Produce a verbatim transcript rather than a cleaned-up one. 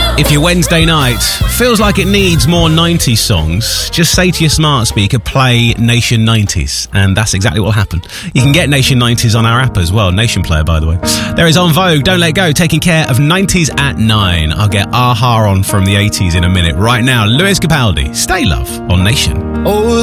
If your Wednesday night feels like it needs more nineties songs, just say to your smart speaker, play Nation nineties, and that's exactly what will happen. You can get Nation nineties on our app as well, Nation Player, by the way. There is En Vogue, Don't Let Go, taking care of nineties at nine. I'll get Aha on from the eighties in a minute. Right now, Lewis Capaldi, Stay Love on Nation. Oh.